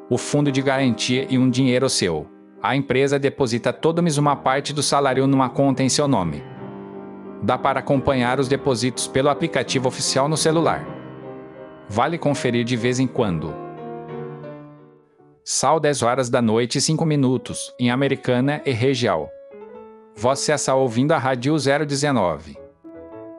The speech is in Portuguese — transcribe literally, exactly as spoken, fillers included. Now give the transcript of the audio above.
o fundo de garantia e um dinheiro seu. A empresa deposita todo mês uma parte do salário numa conta em seu nome. Dá para acompanhar os depósitos pelo aplicativo oficial no celular. Vale conferir de vez em quando. Sal dez horas da noite e cinco minutos, em Americana e região. Você está ouvindo a Rádio zero dezenove.